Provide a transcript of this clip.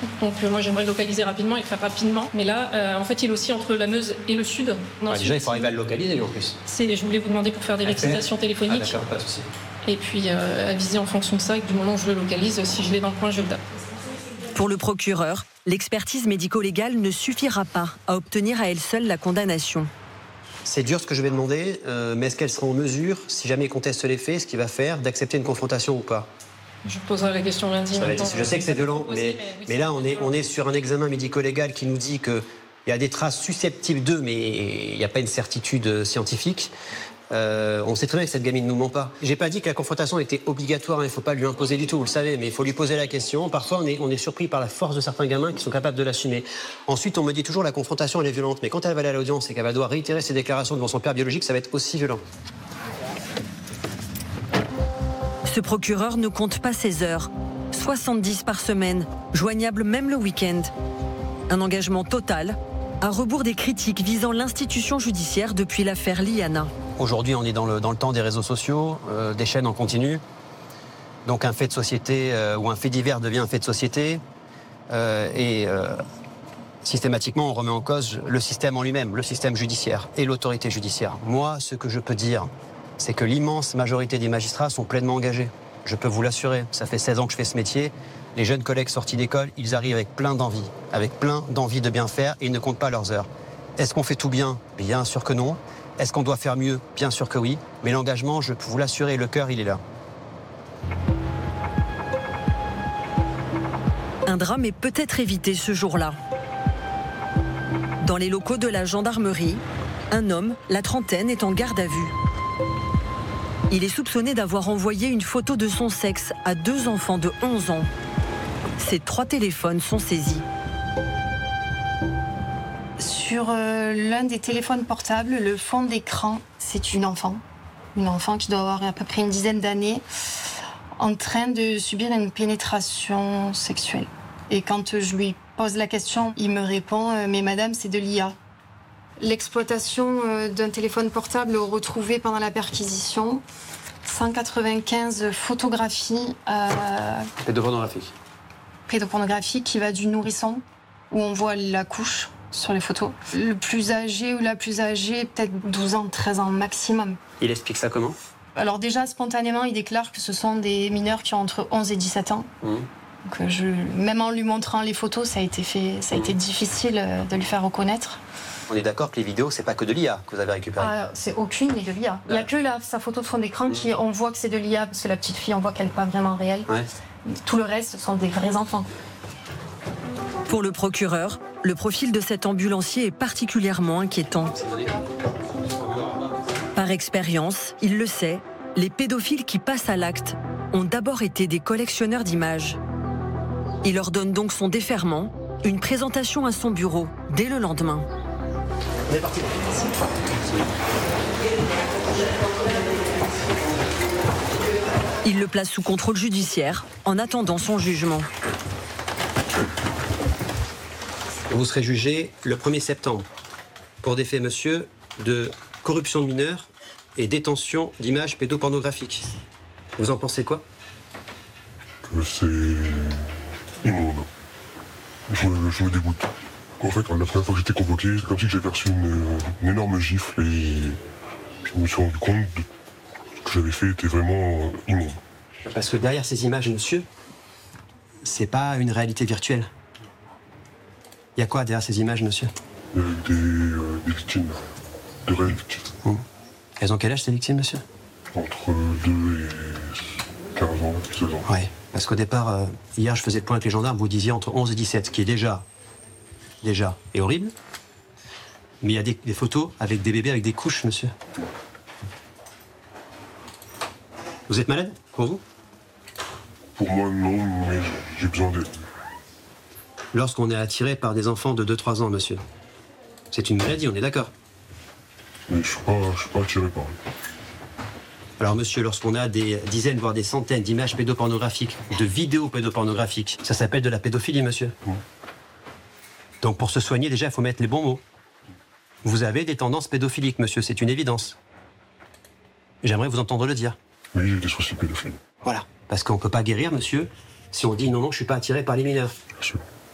Donc moi j'aimerais le localiser rapidement et le faire rapidement. Mais là, en fait, il est aussi entre la Meuse et le Sud. Déjà, il faut arriver à le localiser en plus. Je voulais vous demander pour faire des rectifications téléphoniques. Ah, d'accord, pas de souci. Et puis aviser en fonction de ça, que du moment où je le localise, si je l'ai dans le coin, je le tape. Pour le procureur, l'expertise médico-légale ne suffira pas à obtenir à elle seule la condamnation. C'est dur ce que je vais demander, mais est-ce qu'elle sera en mesure, si jamais il conteste les faits, ce qu'il va faire, d'accepter une confrontation ou pas? Je poserai la question lundi. Je sais que c'est violent, mais là on est sur un examen médico-légal qui nous dit qu'il y a des traces susceptibles d'eux, mais il n'y a pas une certitude scientifique. On sait très bien que cette gamine ne nous ment pas. J'ai pas dit que la confrontation était obligatoire, il ne faut pas lui imposer du tout, vous le savez, mais il faut lui poser la question. Parfois on est surpris par la force de certains gamins qui sont capables de l'assumer. Ensuite on me dit toujours la confrontation elle est violente, mais quand elle va aller à l'audience et qu'elle va devoir réitérer ses déclarations devant son père biologique, ça va être aussi violent. Ce procureur ne compte pas ses heures, 70 par semaine, joignable même le week-end. Un engagement total, à rebours des critiques visant l'institution judiciaire depuis l'affaire Liana. Aujourd'hui, on est dans le temps des réseaux sociaux, des chaînes en continu. Donc un fait de société ou un fait divers devient un fait de société. Systématiquement, on remet en cause le système en lui-même, le système judiciaire et l'autorité judiciaire. Moi, ce que je peux dire, c'est que l'immense majorité des magistrats sont pleinement engagés. Je peux vous l'assurer. Ça fait 16 ans que je fais ce métier. Les jeunes collègues sortis d'école, ils arrivent avec plein d'envie de bien faire et ils ne comptent pas leurs heures. Est-ce qu'on fait tout bien? Bien sûr que non. Est-ce qu'on doit faire mieux? Bien sûr que oui. Mais l'engagement, je peux vous l'assurer, le cœur, il est là. Un drame est peut-être évité ce jour-là. Dans les locaux de la gendarmerie, un homme, la trentaine, est en garde à vue. Il est soupçonné d'avoir envoyé une photo de son sexe à 2 enfants de 11 ans. Ses 3 téléphones sont saisis. Sur l'un des téléphones portables, le fond d'écran, c'est une enfant qui doit avoir à peu près une dizaine d'années, en train de subir une pénétration sexuelle. Et quand je lui pose la question, il me répond « Mais madame, c'est de l'IA ». L'exploitation d'un téléphone portable retrouvé pendant la perquisition, 195 photographies pédopornographiques qui va du nourrisson, où on voit la couche sur les photos. Le plus âgé ou la plus âgée, peut-être 12 ans, 13 ans maximum. Il explique ça comment? Alors déjà, spontanément, il déclare que ce sont des mineurs qui ont entre 11 et 17 ans. Donc, même en lui montrant les photos, ça a été difficile de lui faire reconnaître. On est d'accord que les vidéos, c'est pas que de l'IA que vous avez récupéré? C'est aucune de l'IA. Il n'y a que sa photo de fond d'écran qui, on voit que c'est de l'IA, parce que la petite fille, on voit qu'elle n'est pas vraiment réelle. Ouais. Tout le reste, ce sont des vrais enfants. Pour le procureur, le profil de cet ambulancier est particulièrement inquiétant. Par expérience, il le sait, les pédophiles qui passent à l'acte ont d'abord été des collectionneurs d'images. Il leur donne donc son déferment, une présentation à son bureau dès le lendemain. On est parti. Il le place sous contrôle judiciaire en attendant son jugement. Vous serez jugé le 1er septembre pour des faits, monsieur, de corruption de mineurs et détention d'images pédopornographiques. Vous en pensez quoi? Que c'est immonde. Je me dégoûte. En fait, la première fois que j'étais convoqué, c'est comme si j'avais reçu une énorme gifle et je me suis rendu compte que ce que j'avais fait était vraiment immonde. Parce que derrière ces images, monsieur, c'est pas une réalité virtuelle. Il y a quoi derrière ces images, monsieur? Des victimes, de réelles victimes. Elles ont quel âge, ces victimes, monsieur? Entre 2 et 15 ans, 16 ans. Oui, parce qu'au départ, hier, je faisais le point avec les gendarmes, vous disiez entre 11 et 17, ce qui est déjà est horrible. Mais il y a des photos avec des bébés avec des couches, monsieur. Vous êtes malade, pour vous? Pour moi, non, mais j'ai besoin d'aide. Lorsqu'on est attiré par des enfants de 2-3 ans, monsieur, c'est une maladie, on est d'accord? Mais je suis pas attiré par eux. Alors, monsieur, lorsqu'on a des dizaines, voire des centaines d'images pédopornographiques, de vidéos pédopornographiques, ça s'appelle de la pédophilie, monsieur. Donc, pour se soigner, déjà, il faut mettre les bons mots. Vous avez des tendances pédophiliques, monsieur, c'est une évidence. J'aimerais vous entendre le dire. Oui, j'ai des soucis pédophiles. Voilà, parce qu'on ne peut pas guérir, monsieur, si on dit non, je ne suis pas attiré par les mineurs. Bien sûr.